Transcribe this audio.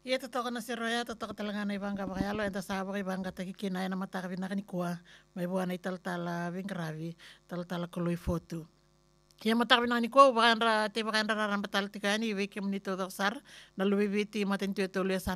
Ia totoka na si Roya, totoka talaga na ibang kabakayalo, enta sabo kay ibang katakikinay na matakabi na kanikwa, may buwan na italtala vingravi, taltala kului foto. Ia matakabi na kanikwa, bakan ra, te bakan ra rambatal tikani, wiki munito doksar, na luwibiti matin tuyo